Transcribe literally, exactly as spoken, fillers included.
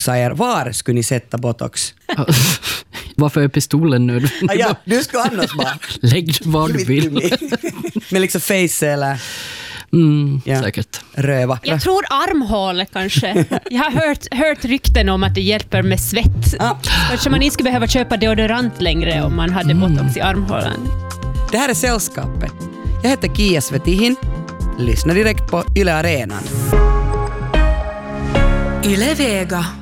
säger, var skulle ni sätta botox? Varför är pistolen nu? Ah, ja, du ska annars bara. Lägg var du vill. Med liksom face eller... Mm, ja. Säkert. Röva. Jag tror armhål kanske. Jag har hört, hört rykten om att det hjälper med svett. Ah. Kanske man inte skulle behöva köpa deodorant längre om man hade mm. botox i armhålan. Det här är Sällskapet. Jag heter Kia Svetihin. Lyssna direkt på Yle Arenan. Yle Vega.